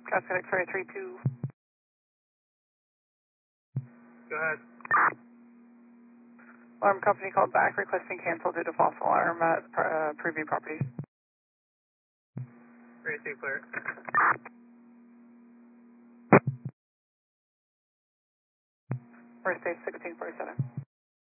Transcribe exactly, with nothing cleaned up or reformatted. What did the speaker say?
Cascade X-ray three two. Go ahead. Alarm company called back requesting cancel due to false alarm at uh, Preview Properties. three two clear. First stage sixteen forty-seven.